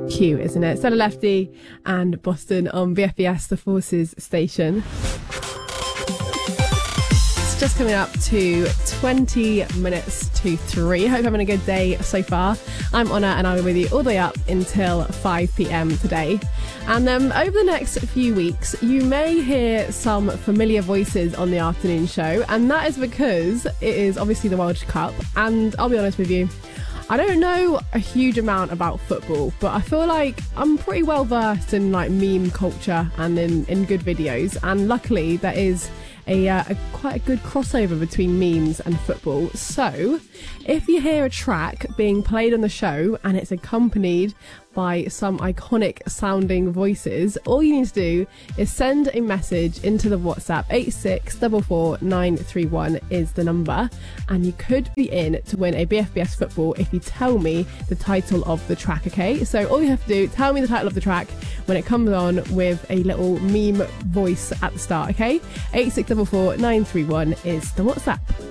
Cute, isn't it? Stella Lefty and Boston on BFBS, the Forces station. It's just coming up to 20 minutes to 3. Hope you're having a good day so far. I'm Honor and I'll be with you all the way up until 5 p.m. today. And over the next few weeks, you may hear some familiar voices on the afternoon show, and that is because it is obviously the World Cup. And I'll be honest with you, I don't know a huge amount about football, but I feel like I'm pretty well versed in like meme culture and in good videos. And luckily there is a quite a good crossover between memes and football. So if you hear a track being played on the show and it's accompanied by some iconic sounding voices, all you need to do is send a message into the WhatsApp. 8644931 is the number, and you could be in to win a BFBS football if you tell me the title of the track. Okay, so all you have to do, tell me the title of the track when it comes on with a little meme voice at the start. Okay, 8644931 is the WhatsApp.